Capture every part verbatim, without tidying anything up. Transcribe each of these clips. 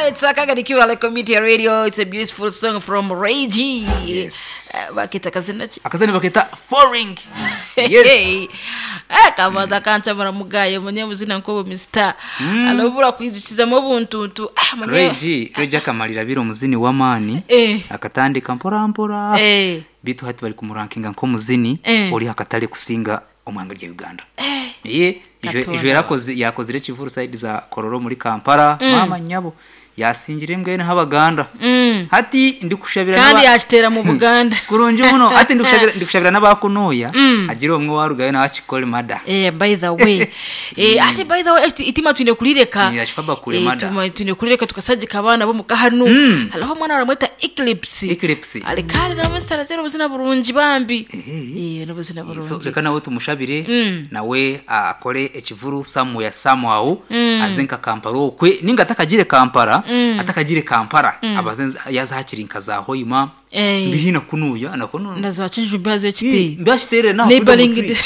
Alright, Sakagarikiwa like community radio. It's a beautiful song from Ray G. Yes. Bakita kazina chi. Akazina bakita foreign. Yes. Ah, kama dakancha baramugaye munyamuzina nkobo mister. Alobura kwidukiza mu buntu. Ah, manya. Ray G, Ray G kamalira biro muzini wa mani. Eh. Akatandika mpora mpora. Eh. Bitu hati bali kumurankinga nko muzini eh. Oli akatale kusinga omwanga rya Uganda. Eh. Ye, ijwe yarakoze yakozire Kivuru side za Kororo muri Kampala. Mm. Mama nyabo yasingire mbwene habaganda. Mm. Hati ndikushabira kandi naba... yashitera mu Buganda. Kurunje muno hati ndikushabira ndikushabira nabakunoya. Mm. Agire omwe warugaye na achikole mada. Eh, by the way. eh ati by the way itima twine kurireka. Ni yashikaba kule mada. Eh tuma twine kurireka tukasajika abana bo mukahanu. Mm. Halaho mwana aramweta Eclipse. Eclipse. Alikari na mstara zero buzina burungi bambi. Eh, eh no buzina burungi. So zekana wotu mushabire mm. nawe akole Ekivuru Samuel Samuel mm. azenka Kampala okwe ninga atakagire Kampala. Mm. atakagire Kampala mm. abazenza yazahakiri inkaza hoyima eh bihina kunuya nakono ndazacinje mbazo y'ikite mbashitere naho neighboring.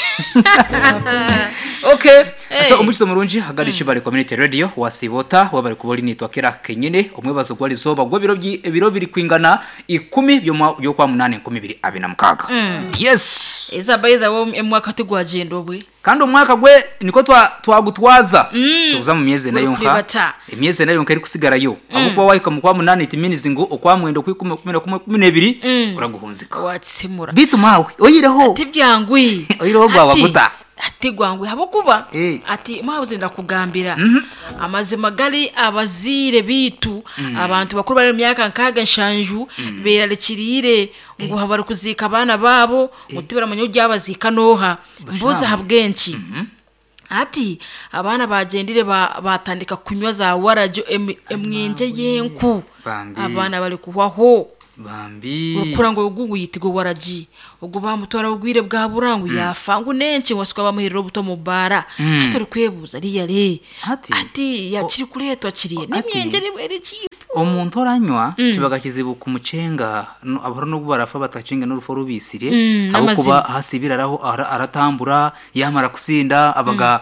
Okay hey. So umuchizo murunji hagarichi bari community radio wasibota wabari kuboli nitwa kera kenyene omwe bazogwali zoba gwo biro byi biro biri kwingana ikumi byo kwa munane ikumi biri abina mukaga. Mm. Yes eza by the way mwaka tugwagendo bwe kandi umwaka gwe niko twa twagutwaza mm. tuza mu myeze nayo nka imyeze nayo nka iri kusigara yo mm. ahubwo wayika mu kwa munane itimizi ngo okwa mwendo ku kumi na kumwe mm. uraguhunzika watsimura bitumawe oyireho ati byangwi oyireho gwa guta ati gwangwe habo kuba hey. ati mwabuze ndakugambira mm -hmm. amazima gali abazire bitu mm. abantu bakuru bari mu myaka nkaga nshanju mm. berarekirire ngo habari kuzika abana babo mutibara manyo ryabazika noha mbuza habwenci mm -hmm. ati abana bagendire batandika ba kunywa za warajo emwenje yenku abana bari kuhwaho bambi ukura ngo ugungu yitigo waraji ugo bamutora ugwire bwa burangu mm. yafa ngo nenci waswa bamuhiriro buto mubara mm. atari kwebuza riyare ati, ati yakiri kureto akiriye nimyenje ni bwere chipo omuntu oranywa mm. kibaga kizibu kumucenga no abaro no barafa batacenga no rufo rubisire mm, abo kuba hasibira raho aratambura yamara kusinda abaga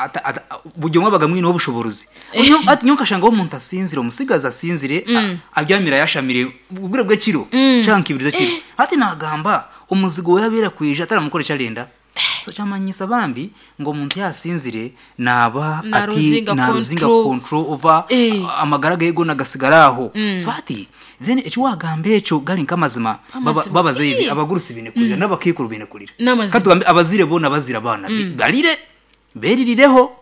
mm. bujyomwa bagamwino obushoboruzi uyo ati nyonka shanga umuntu asinzire umusigaza asinzire mm. abyamira yashamire ubwire bwe kiro mm. shankibiriza kiro ati nagamba umuzigo yabera kwije ataramukoresha lenda so chamanyisa bambi ngo umuntu yasinzire naba ati na ruzinga control over eh. amagaraga yego nagasigaraho mm. so ati then echo wagambe echo gali nkamazima baba babaze ibi abagurusi bine kurira mm. nabakikuru bine kurira katugambe abazire bona bazira bana mm. balire beririreho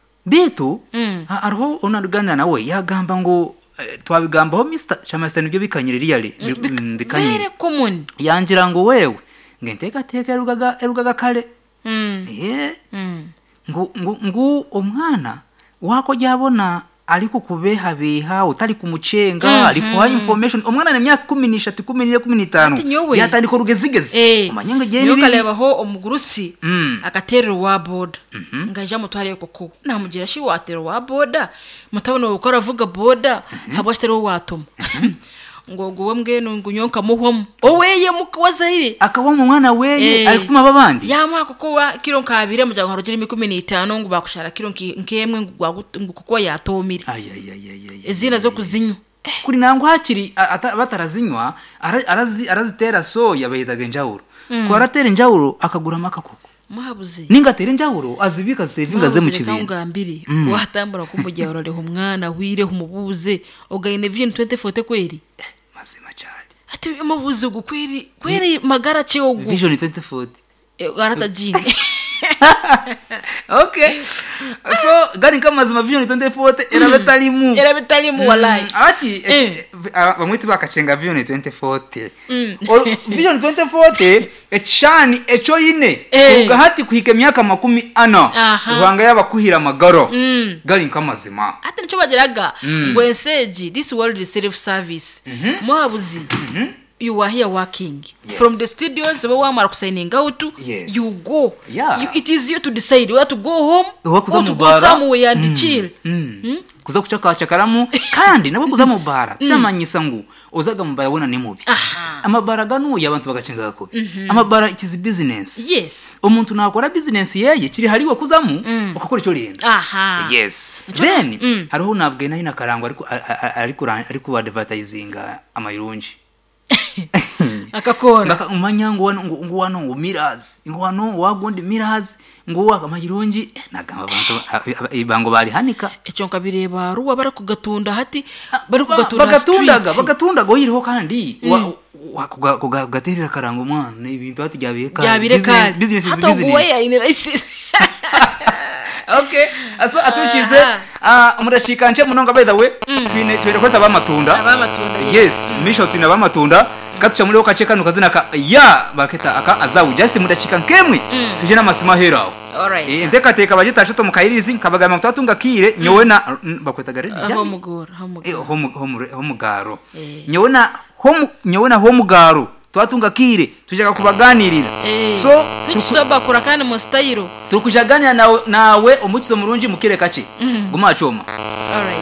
bitu mm. arho onarugana nawe yagamba ngo eh, twabigambaho mister Chamastani byo bikanyire riyale bikanyire very common yangira ngo wewe ngenteka teka erugaga erugaga kale mm. eh mm. ngo ngo ngo omwana wako jabona aliko kubeha beha utali kumucenga mm -hmm. aliko ha information omwana na myaka kumi n'eshatu kumi n'ine kumi n'itanu yatandika rugezigezi hey. omanyanga je ni kalebaho omugurusi mm. akaterero wa boda mm -hmm. ngaja mutware koko namugira shi watero wa boda mutabona ukora vuga boda mm -hmm. habashitero watoma ngo gowe mbweno ngunyonka muhom oweye mukwazire akabamo mwana weye hey. alikutuma babandi yamwa koko wa kiro nkabire mujango harogera kumi n'itanu ngo bakushara kiro nkemwe ngo koko yatomire ay ay ay ezina zo kuzinyo kuri nango hakiri batarazinywa arazi arazitera so yabayitaga njawuro mm. ko aratera njawuro akagura maka koko muhabuze ningatera njawuro azibika sevinga ze mu kibindi ngambiri mm. watambura kumujyaro leho umwana wire humubuze ogayine vision twenty forty kweri eh, mazima cyane ati umubuze gukwiri kweri magara cyo ugu vision twenty forty e garata jini okay so gani kama mazima vision twenty forty era betalimu era betalimu walai ati bamwiti bakacenga vision twenty forty vision twenty forty echani echo ine uga hati kuhike myaka makumi ana uhanga yaba kuhira magaro gani kama mazima ati nco bageraga ngo enseji this world is self service mwabuzi you are here working yes. from the studios we were signing out yes. you go yeah. you, it is you to decide where to go home or to go somewhere and mm. chill mm. Mm? kuza kucakacakaramu kandi nabo kuza mu bara cyamanyisa ngo uzaga mu bara bona ni mubi amabara ganuye abantu bagacenga ko amabara it is business yes umuntu nakora business yeye kiri hariwe kuzamu ukakora icyo renda aha yes then mm. hariho nabwe nayo nakarangwa ariko ariko ariko advertisinga amayirunji akakora ngaka umanyango wano ngo wano ngo mirazi ngo wano wagondi mirazi ngo waka amayirunji nagamba abantu ibango bari hanika icyo nkabireba ruwa barakugatunda hati bari kugatunda bagatundaga bagatundaga yiriho kandi kugaterera karango umwana ibintu hati byabiye kandi business is business business hata uwe ine isi okay aso atuchize ah umurashika nce munonga by the way twine twere kweta bamatunda abamatunda yes misho tina bamatunda katucha muri okacheka nukazina ka ya baketa aka azawu just mudachika nkemwe tuje namasima heraho alright eh ndeka teka bajita shoto mukayirizi nkabagama mutatunga kire nyowe na bakweta garedi jani ho mugoro ho mugoro eh ho ho mugaro nyowe na ho nyowe na ho mugaro twatunga kire tujaka kubaganirira so tukisoba kurakana mu style tukujaganira nawe nawe umukizo murunji mukire kace guma choma alright